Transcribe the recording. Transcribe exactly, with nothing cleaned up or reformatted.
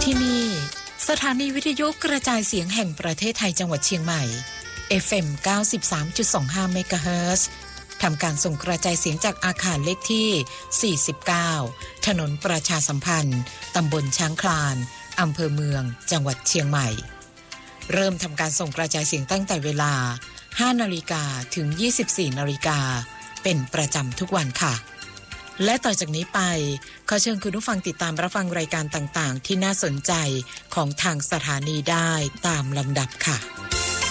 ที่นี่สถานีวิทยุกระจายเสียงแห่งประเทศไทยจังหวัดเชียงใหม่ เอฟ เอ็ม เก้าสิบสามจุดสองห้า เมกะเฮิรตซ์ทำการส่งกระจายเสียงจากอาคารเลขที่สี่สิบเก้าถนนประชาสัมพันธ์ตำบลช้างคลานอำเภอเมืองจังหวัดเชียงใหม่เริ่มทำการส่งกระจายเสียงตั้งแต่เวลา ห้านาฬิกา ถึง ยี่สิบสี่นาฬิกาเป็นประจำทุกวันค่ะและต่อจากนี้ไปขอเชิญคุณผู้ฟังติดตามรับฟังรายการต่างๆที่น่าสนใจของทางสถานีได้ตามลำดับค่ะ